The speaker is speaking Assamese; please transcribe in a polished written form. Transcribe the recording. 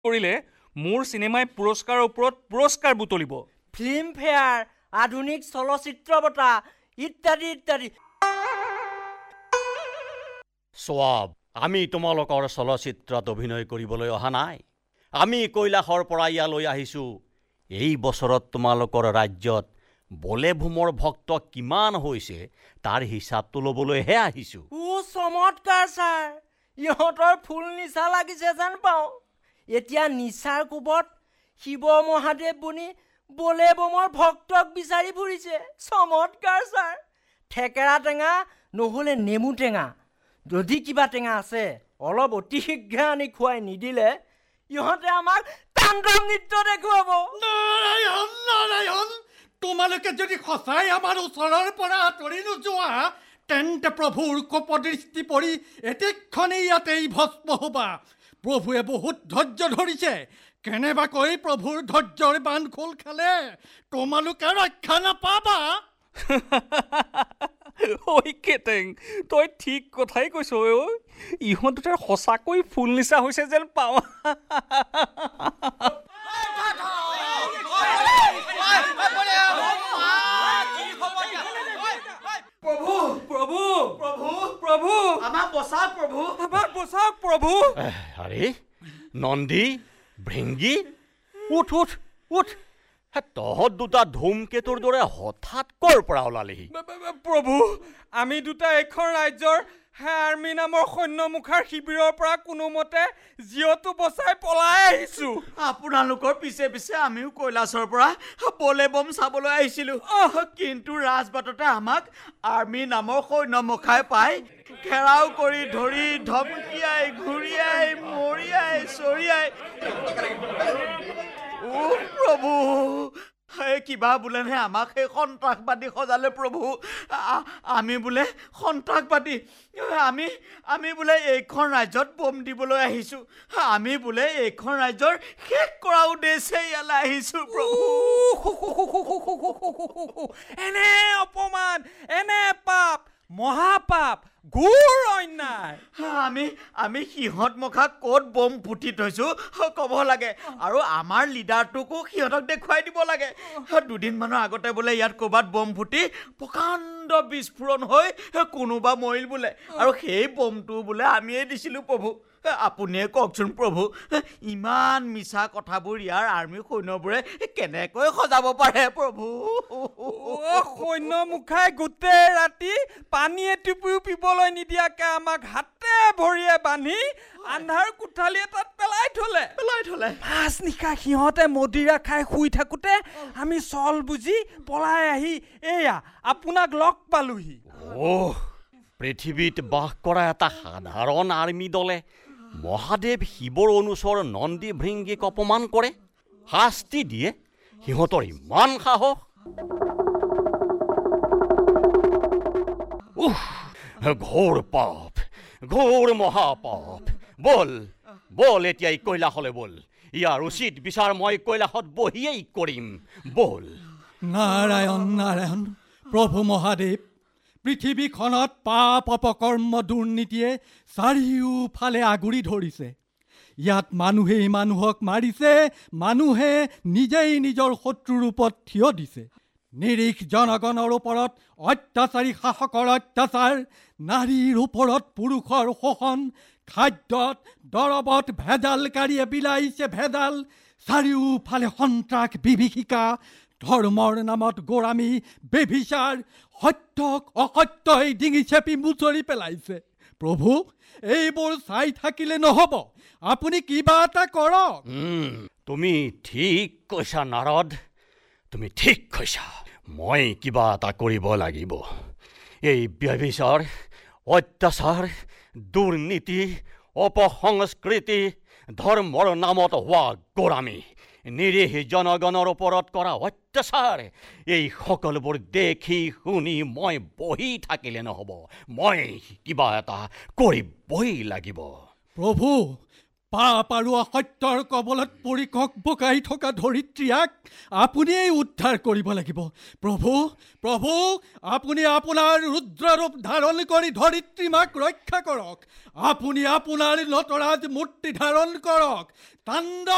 কৰিলে মোৰ চিনেমাই পুৰস্কাৰৰ ওপৰত পুৰস্কাৰ বুটলিব। ফিল্ম ফেয়াৰ, আধুনিক চলচ্চিত্ৰ বঁটা ইত্যাদি ইত্যাদি। সোৱাব, আমি তোমালোকৰ চলচ্চিত্ৰত অভিনয় কৰিবলৈ অহা নাই। আমি কৈলাশৰ পৰা ইয়ালৈ আহিছোঁ। এই বছৰত তোমালোকৰ ৰাজ্যত বলেভূমৰ ভক্ত কিমান হৈছে তাৰ হিচাপটো ল'বলৈহে আহিছোঁ। চমৎকাৰ ছাৰ, ইহঁতৰ ফুল নিচা লাগিছে যেন পাওঁ। এতিয়া নিচাৰ কোবত শিৱ মহাদেৱ বনি বলেবমৰ ভক্তক বিচাৰি ফুৰিছে। চমৎকাৰ ছাৰ। থেকেৰা টেঙা নহ'লে নেমু টেঙা, যদি কিবা টেঙা আছে অলপ অতি শীঘ্ৰে আনি খুৱাই নিদিলে ইহঁতে আমাক তাণ্ডৱ নৃত্য দেখুৱাব। নাৰায়ণ নাৰায়ণ, তোমালোকে যদি সঁচাই আমাৰ ওচৰৰ পৰা আঁতৰি নোযোৱা তেন্তে প্ৰভুৰ কোপদৃষ্টি পৰি এতেক্ষণেই ইয়াতেই ভস্ম হ'বা। প্ৰভুৱে বহুত ধৈৰ্য ধৰিছে। কেনেবাকৈ প্ৰভুৰ ধৈৰ্যৰ বান্ধ খোল খালে তোমালোকে ৰক্ষা নাপাবা। ঐ কেটেং, তই ঠিক কথাই কৈছ। ইহঁত দুটাৰ সঁচাকৈ ফুল নিচা হৈছে যেন পাওঁ। প্ৰভু প্ৰভু প্ৰভু প্ৰভু, আমাক বচাওক প্ৰভু, আমাক বচাওক প্ৰভু। আৰে নন্দী, ভৃংগী, উঠ উঠ উঠ। তহঁত দুটা ধূমকেতুৰ দৰে হঠাৎ ক'ৰ পৰা ওলালেহি? প্ৰভু, আমি দুটা এখন ৰাজ্যৰ আৰ্মি নামৰ সৈন্যমুখাৰ শিবিৰৰ পৰা কোনোমতে জীৱটো বচাই পলাই আহিছোঁ। আপোনালোকৰ পিছে পিছে আমিও কৈলাশৰ পৰা বলেবম চাবলৈ আহিছিলোঁ। কিন্তু ৰাজবাটতে আমাক আৰ্মি নামৰ সৈন্যমুখাই পাই ঘেৰাও কৰি ধৰি ধমকিয়াই ঘূৰিয়াই মৰিয়াই চৰিয়াই। প্ৰভু, কিবা বোলেহে আমাক সেই সন্ত্ৰাসবাদী সজালে প্ৰভু। আমি বোলে সন্ত্ৰাসবাদী, আমি বোলে এইখন ৰাজ্যত বম দিবলৈ আহিছোঁ। আমি বোলে এইখন ৰাজ্যৰ শেষ কৰা উদ্দেশ্যে ইয়ালৈ আহিছোঁ প্ৰভু। এনে অপমান, এনে পাপ, মহাপাপ, ঘোৰ অন্যায়। আমি সিহঁত মুখাক ক'ত বম পুতি থৈছোঁ ক'ব লাগে, আৰু আমাৰ লিডাৰটোকো সিহঁতক দেখুৱাই দিব লাগে। দুদিনমানৰ আগতে বোলে ইয়াত ক'ৰবাত বম ফুটি প্ৰকাণ্ড বিস্ফোৰণ হৈ কোনোবা মৰিল বোলে, আৰু সেই বমটো বোলে আমিয়ে দিছিলোঁ প্ৰভু। আপুনিয়ে কওকচোন প্ৰভু, ইমান মিছা কথাবোৰ ইয়াৰ আৰ্মি সৈন্যবোৰে কেনেকৈ সজাব পাৰে প্ৰভু? সৈন্যমুখাই গোটেই ৰাতি পানী এটুপিও পিবলৈ নিদিয়াকে আমাক হাতে ভৰিয়ে বান্ধি আন্ধাৰ কোঠালি এটাত পেলাই থলে। পাঁচ নিশা সিহঁতে মদিৰা খাই শুই থাকোঁতে আমি চল বুজি পলাই আহি এয়া আপোনাক লগ পালোহি। পৃথিৱীত বাস কৰা এটা সাধাৰণ আৰ্মি দলে মহাদেৱ শিৱৰ অনুচৰ নন্দী ভৃংগীক অপমান কৰে, শাস্তি দিয়ে। সিহঁতৰ ইমান সাহস! ঘোৰ পাপ, ঘোৰ মহাপাপ। বল এতিয়া কৈলাশলৈ বল। ইয়াৰ উচিত বিচাৰ মই কৈলাশত বহিয়েই কৰিম। বল। নাৰায়ণ নাৰায়ণ, প্ৰভু মহাদেৱ, পৃথিৱীখনত পাপ অপকৰ্ম দুৰ্নীতিয়ে চাৰিওফালে আগুৰি ধৰিছে। ইয়াত মানুহেই মানুহক মাৰিছে, মানুহে নিজেই নিজৰ শত্ৰুৰ ৰূপত থিয় দিছে। নিৰীহ জনগণৰ ওপৰত অত্যাচাৰী শাসকৰ অত্যাচাৰ, নাৰীৰ ওপৰত পুৰুষৰ শোষণ, খাদ্যত দৰবত ভেজালকাৰীয়ে বিলাইছে ভেজাল, চাৰিওফালে সন্ত্ৰাস বিভীষিকা, ধৰ্মৰ নামত গোৰামী বেভিচাৰ, সত্যক অসত্যই ডিঙি চেপি মুচৰি পেলাইছে। প্ৰভু, এইবোৰ চাই থাকিলে নহ'ব, আপুনি কিবা এটা কৰক। তুমি ঠিক কৈছা নাৰদ, তুমি ঠিক কৈছা। মই কিবা এটা কৰিব লাগিব। এই ব্যভিচাৰ, অত্যাচাৰ, দুৰ্নীতি, অপসংস্কৃতি, ধৰ্মৰ নামত হোৱা গোৰামী, নিৰীহ জনগণৰ ওপৰত কৰা অত্যাচাৰ, এই সকলোবোৰ দেখি শুনি মই বহি থাকিলে নহ'ব। মই কিবা এটা কৰিবই লাগিব। প্ৰভু, পাপ আৰু অসত্যৰ কবলত পৰি কক-বকাই থকা ধৰিত্ৰীয়াক আপুনিয়েই উদ্ধাৰ কৰিব লাগিব। প্ৰভু, আপুনি আপোনাৰ ৰুদ্ৰৰূপ ধাৰণ কৰি ধৰিত্ৰীমাক ৰক্ষা কৰক। আপুনি আপোনাৰ নটৰাজ মূৰ্তি ধাৰণ কৰক। তাণ্ডৱ